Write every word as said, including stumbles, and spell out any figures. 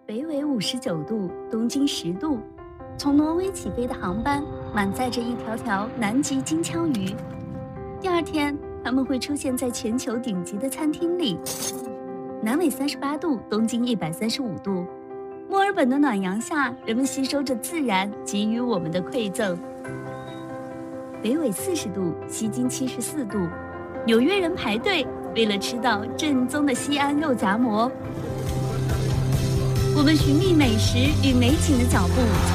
北纬五十九度，东经十度，从挪威起飞的航班满载着一条条南极金枪鱼。第二天，它们会出现在全球顶级的餐厅里。南纬三十八度，东经一百三十五度，墨尔本的暖阳下，人们吸收着自然给予我们的馈赠。北纬四十度，西经七十四度，纽约人排队为了吃到正宗的西安肉夹馍。我们寻觅美食与美景的脚步